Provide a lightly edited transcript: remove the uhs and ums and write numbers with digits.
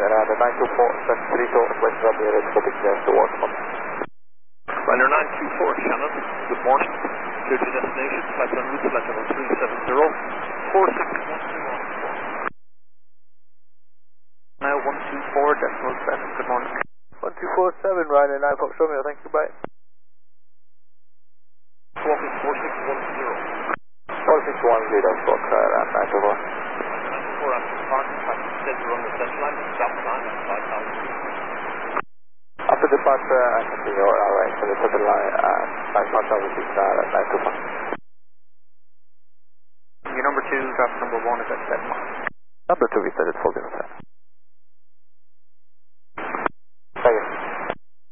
Ryder 924, 732, West Rugby, Red Tropic, to Waterford. Ryder 924, Shannon, good morning. Clear to destination, flight en route, flight level 370, 4612. Now 124, decimal 7, good morning. 1247, Ryder 9 Fox Romeo, thank you, bye. Squawk is 4610. 4610, Fox, 924. 924 after departure, passing schedule on the central line, stop line at 5,000 feet. After departure, I can see your arrange for the southern line at 5,000 feet at 924. Your number 2, draft number 1 is at 7 miles. Number 2 is set at 407.